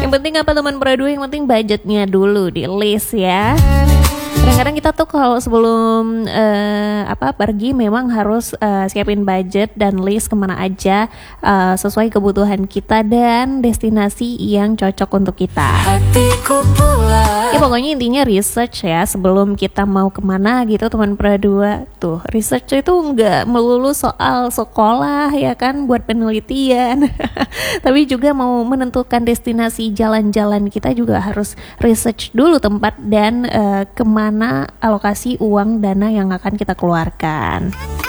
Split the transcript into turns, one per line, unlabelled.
Yang penting apa teman berdua, yang penting budgetnya dulu di list ya. Kadang-kadang kita tuh kalau sebelum pergi memang harus siapin budget dan list kemana aja sesuai kebutuhan kita dan destinasi yang cocok untuk kita. Ya pokoknya intinya research ya sebelum kita mau kemana gitu teman berdua. Tuh research itu nggak melulu soal sekolah ya kan buat penelitian, tapi juga mau menentukan destinasi jalan-jalan kita juga harus research dulu tempat dan kemana alokasi uang dana yang akan kita keluarkan.